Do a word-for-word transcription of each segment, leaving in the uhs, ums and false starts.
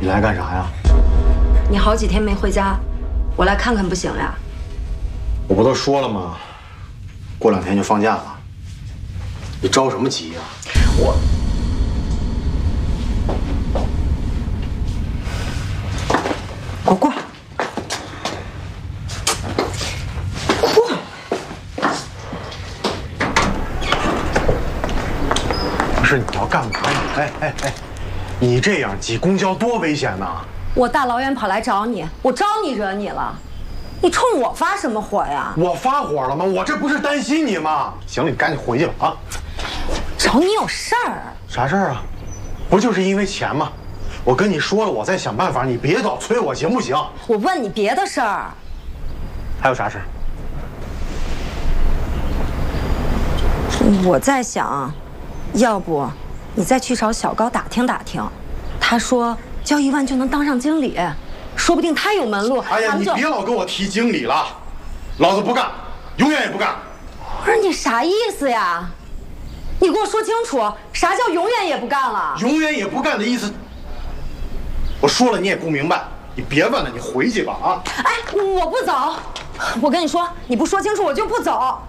你来干啥呀？ 你好几天没回家，我来看看不行呀？ 我不都说了吗？过两天就放假了，你着什么急呀？ 我。 给我过来！过来！ 不是你要干嘛呀？哎哎哎，你这样挤公交多危险呐！ 我大老远跑来找你，我招你惹你了？你冲我发什么火呀？ 我发火了吗？我这不是担心你吗？行了，你赶紧回去吧啊！ 找你有事儿？ 啥事儿啊？不就是因为钱吗？ 我跟你说了，我再想办法，你别老催我，行不行？ 我问你别的事儿。 还有啥事儿？ 我在想，要不你再去找小高打听打听，他说交一万就能当上经理，说不定他有门路。 哎呀，你别老跟我提经理了，老子不干，永远也不干。 不是你啥意思呀？你给我说清楚，啥叫永远也不干了？ 永远也不干的意思。 我说了你也不明白，你别问了，你回去吧啊！ 哎，我不走，我跟你说，你不说清楚我就不走。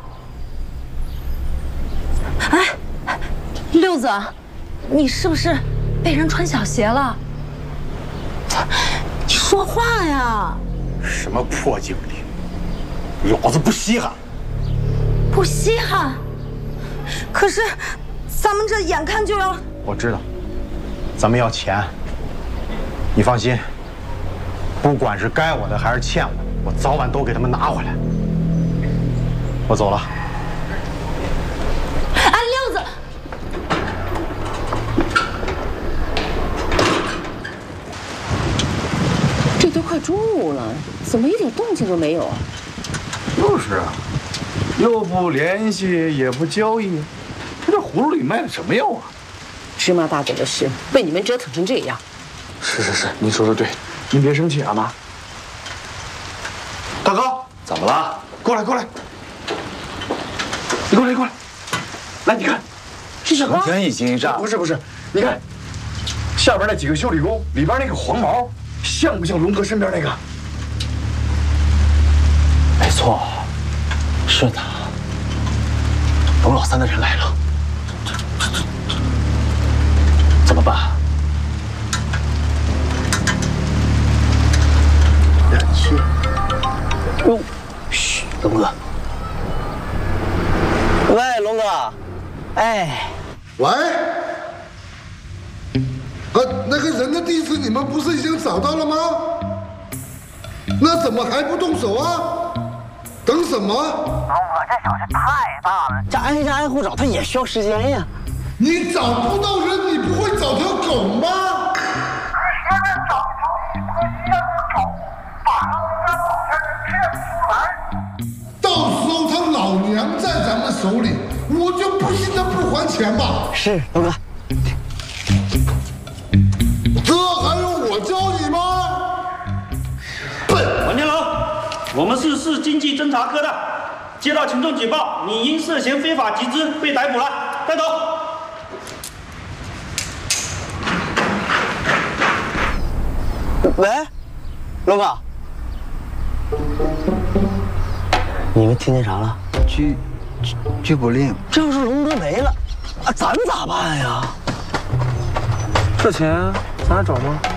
哎，六子，你是不是被人穿小鞋了？你说话呀！ 什么破经理，老子不稀罕。 不稀罕？可是咱们这眼看就要…… 我知道，咱们要钱。 你放心，不管是该我的还是欠我的，我早晚都给他们拿回来。我走了。 哎，六子， 这都快中午了，怎么一点动静都没有啊？ 就是啊，又不联系，也不交易，他这葫芦里卖的什么药啊？ 芝麻大狗的事被你们折腾成这样。 是是是，您说的对，您别生气啊，妈。 大高， 怎么了？ 过来过来， 你过来过来，来你看， 是什么？ 成天一惊一乍。不是不是，你看下边那几个修理工，里边那个黄毛，像不像龙哥身边那个？ 没错，是的。龙老三的人来了，这这这这怎么办？ 哟，嘘，龙哥。喂，龙哥，哎， 喂，呃，那个人的地址你们不是已经找到了吗？那怎么还不动手啊？等什么？ 龙哥，这小事太大了，这挨家挨户找他也需要时间呀。 你找不到人，你不会找条狗吗？ 现在找条一块一样的狗，把龙哥保全人骗出来。 到时候他老娘在咱们手里，我就不信他不还钱吧？ 是，龙哥。 这还用我教你吗？笨！ 王天龙，我们是市经济侦查科的，接到群众举报，你因涉嫌非法集资被逮捕了，带走。 喂，龙哥。 你们听见啥了？ 拘拘拘捕令。 这要是龙哥没了，啊，咱咋办呀？ 这钱咱俩找吗？